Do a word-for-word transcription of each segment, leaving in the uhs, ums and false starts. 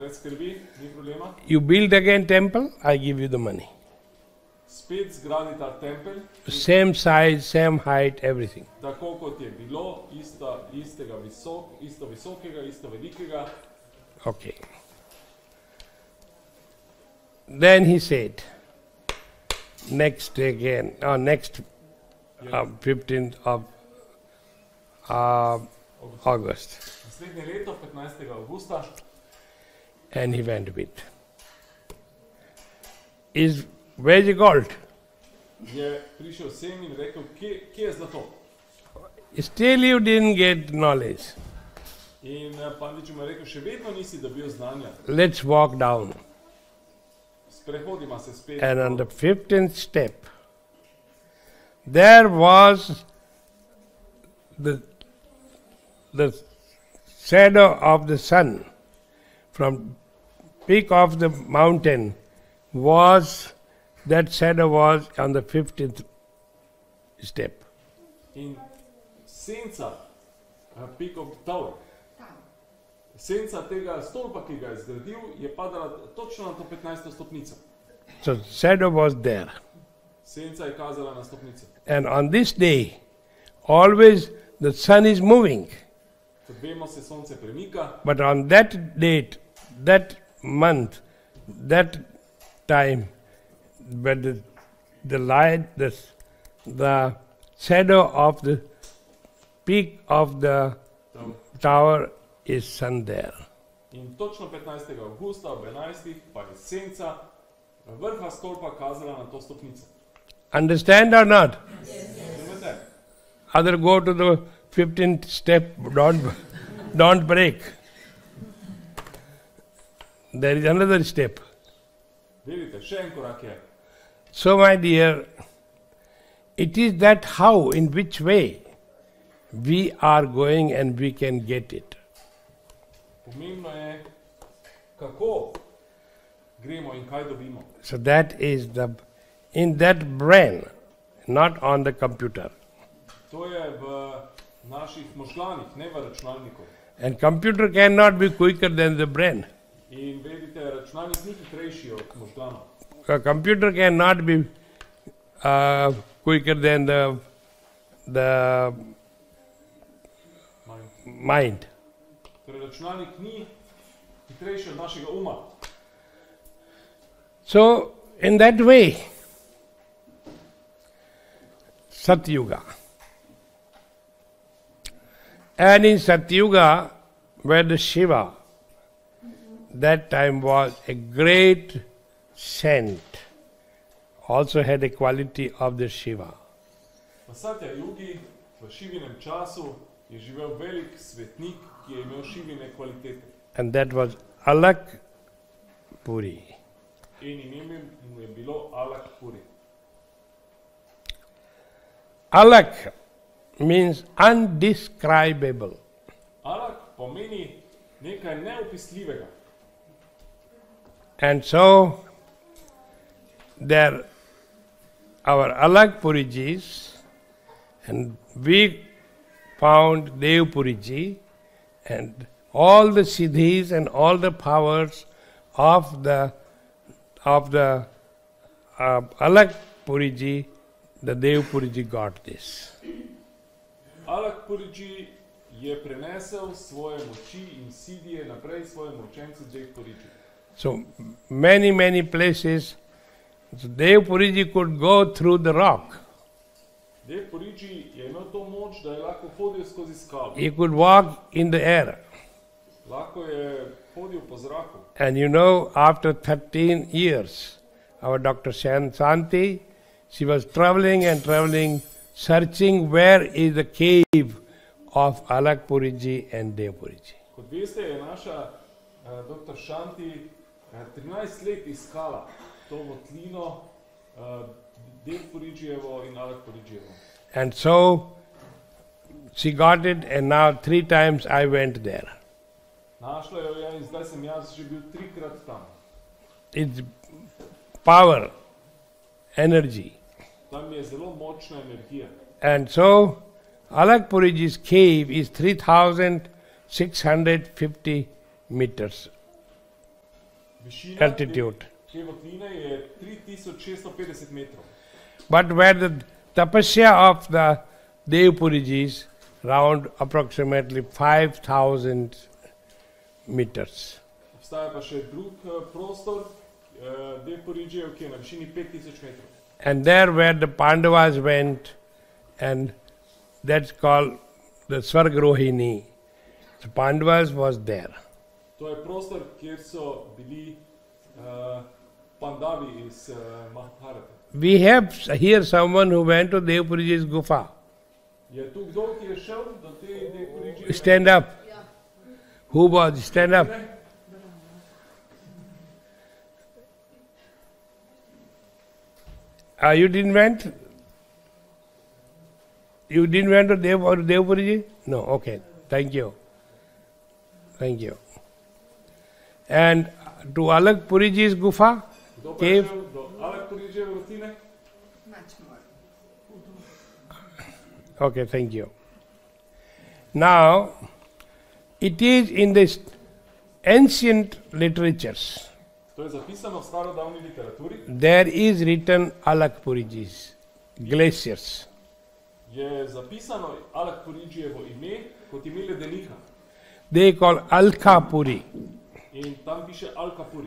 Skrbi, ni problema. You build again temple, I give you the money. Spet zgradi ta tempelj. Same size, same height, everything. Tako kot je bilo, ista, istega visok, isto visokega, isto velikega. Okay. Then he said, next again, uh, next uh, fifteenth of uh, August. Naslednje leto, petnajstega avgusta. And he went with. Is where's the gold? Je prišel sem in rekel, kje, kje je zlato? Still you didn't get knowledge. In Pandič mu je rekel, še vedno nisi dobil znanja. Let's walk down. Sprehodimo se spet. And on the fifteenth step, there was the the shadow of the sun from peak of the mountain was, that shadow was on the fifteenth step. In senca, uh, peak of the tower, senca tega stolpa, ki ga je zgradil, je padala točno na to petnajsto stopnico. So shadow was there. Senca je kazala na stopnico. And on this day, always the sun is moving. Kot vemo, se sonce premika. But on that date, that month, that time, but the, the light, the, the shadow of the peak of the tower is sun there. In točno petnajstega avgusta ob enajstih pa je senca vrha stolpa kazala na to stopnico. Understand or not? Yes. Other go to the fifteenth step, don't, don't break. There is another step. Vidite, še en korak je. So my dear, it is that how, in which way we are going and we can get it. Pomembno je, kako gremo in kaj dobimo. So that is the, in that brain, not on the computer. To je v naših možganih, ne v računalniku. And computer cannot be quicker than the brain. In vedite, računalnik ni hitrejši od možganov. A computer cannot be uh, quicker than the, the Mind. mind. Torej, računalnik ni hitrejši od našega uma. So, in that way, Satyuga. And in Satyuga, where the Shiva, that time was a great saint, also had a quality of the Shiva. V Satya Yugi, v Šivinem času, je živel velik svetnik, ki je imel Šivine kvalitete. And that was Alak Puri. In ime mu je bilo Alak Puri. Alak means undescribable. Alak pomeni nekaj neopisljivega. And so, there, our Alak Purijis, and we found Dev Puriji, and all the siddhis and all the powers of the of the uh, Alak Puriji, the Dev Puriji got this. Alak Puriji je prenesel svoje moči in siddhije naprej svojemu učencu Dev Puriji. So many, many places, so Dev Puriji could go through the rock. Dev Puriji je imel to moč, da je lahko hodil skozi skalo. He could walk in the air. Lahko je hodil po zraku. And you know, after thirteen years, our Doctor Santi, she was traveling and traveling, searching where is the cave of Alak Puriji and Dev Puriji. Kot veste, je naša uh, doktor Šanti uh, trinajst let iskala to votlino uh, Dev Purijijevo in Alak Purijijevo. And so she got it, and now three times I went there. Našla jo je in zdaj sem jaz že bil trikrat tam. It's power, energy. Tam je zelo močna energija. And so Alak Puriji's cave is three thousand six hundred fifty meters Višina te, altitude. te votline je tri tisoč šeststo petdeset metrov. But where the tapasya of the Devpurijis round approximately five thousand meters. Obstaja pa še drug uh, prostor uh, Devpurijijev, ki je na višini pet tisoč metrov. And there where the Pandavas went, and that's called the Svargrohini. The Pandavas was there. To je prostor, kjer so bili uh, Pandavi iz uh, Mahabharata. We have here someone who went to Devpuriji's Gufa. Je tu kdo, ki je šel do te Devpurijije? Stand up. Who was? Stand up. Uh, you didn't went? You didn't went to Dev or Devpuriji? No, okay. Thank you. Thank you. And to Alag Puriji's Gufa? Kdo pa je Cave? šel do Alakpurijijeve vrtine? Okay, thank you. Now, it is in the ancient literatures, To je zapisano v starodavni literaturi. there is written Alakpuriji's glaciers. Je zapisano Alakpurijijevo ime kot ime ledenika. They call Alkapuri. In tam piše Alkapuri.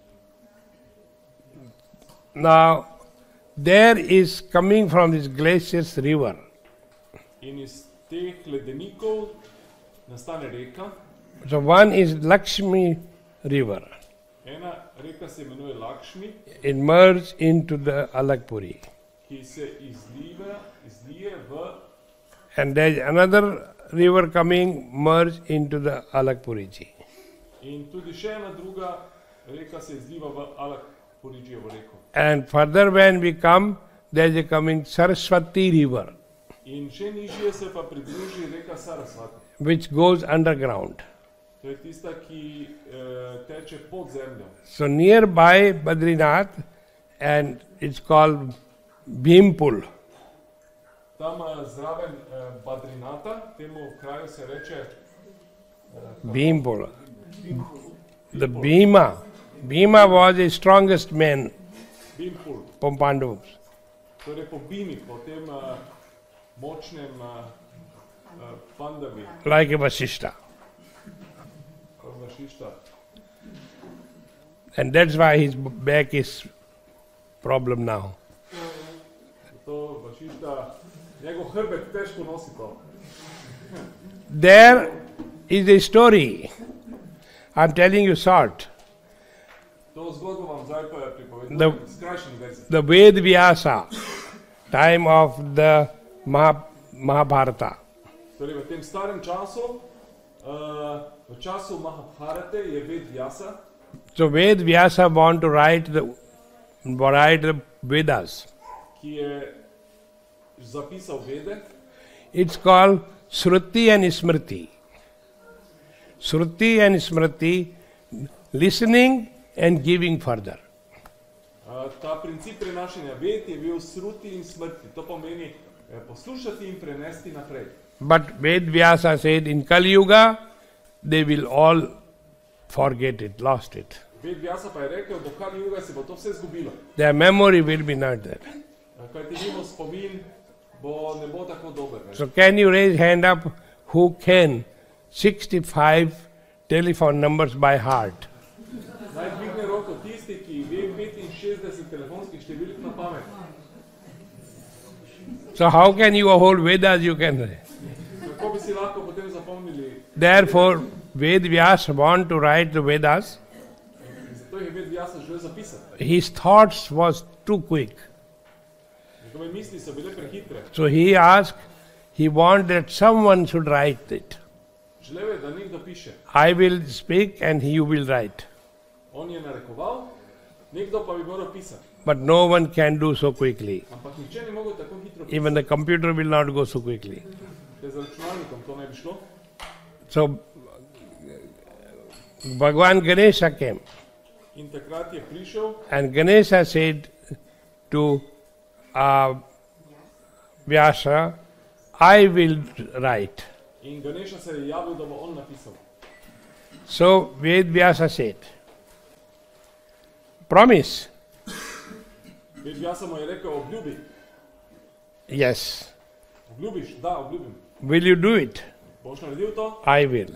Now, there is coming from this glaciers river. In iz teh ledenikov nastane reka. So one is Lakshmi river. Ena reka se imenuje Lakšmi, It merged into the Alakpuri. ki se izliva, izlije v, And there is another river coming merged into the Alakpuriji. in tudi še ena druga reka se izliva v Alakpurijijevo reko. And further when we come, there is a coming Saraswati river, In še nižje se pa pridruži reka Sarasvati. which goes underground. To je tista, ki eh, teče pod zemljo. So nearby Badrinath, and it's called Bhimpul. Tam eh, zraven eh, Badrinata, temu kraju se reče Bhimpul. The Bhima. Bhima was the strongest man Bimpul, from Pandavas. torej po Bimi, po tem eh, močnem eh, eh, Pandavi, Like a Vasishta. Vašišta. And that's why his back is problem now. To Vašišta, njegov hrbet težko nosi to. There is a story. I'm telling you short. To zgodbo vam zdaj pa The- pripovedujem, skrajšen verzij. The Ved Vyasa, time of the Maha, Mahabharata. Torej v tem starem času, uh, v času Mahabharate je Ved Vyasa, So Ved Vyasa want to write the write the Vedas. ki je zapisal Vede. It's called Shruti and Smriti. Shruti and Smriti, listening and giving further. Uh, ta princip prenašanja ved je bil sruti in smrti. To pomeni eh, poslušati in prenesti naprej. But Ved Vyasa said in Kali Yuga, they will all forget it, lost it. Ved Vyasa pa je rekel, do Kali Juga se bo to vse zgubilo. Their memory will be not there. Uh, Kaj ti njimo spomin bo, ne bo tako dober. Ne? So can you raise hand up who can sixty-five telephone numbers by heart? Naj dvigne roko tisti, ki ve petinšestdeset telefonskih številk na pamet. So how can you hold Vedas you can? Kako bi si lahko potem zapomnili? Therefore, Ved Vyasa want to write the Vedas. Zato je Ved Vyasa želel zapisati. His thoughts was too quick. Njegove misli so bile prehitre. So he asked, he wanted that someone should write it. Želel je, da nekdo piše. I will speak and you will write. On je narekoval, nekdo pa bi moral pisati. But no one can do so quickly. Ampak nihče ni mogel tako hitro pisati. Even the computer will not go so quickly. Ker z računalnikom to ne bi šlo. So Bhagwan Ganesha came. In takrat je prišel And Ganesha said to uh, Vyasa, I will write. in Ganesha se je javil, da bo on napisal. So Ved Vyasa said, promise. Veš, jaz sem mu je rekel, obljubi. Yes. Obljubiš? Da, obljubim. Will you do it? Boš naredil to? I will.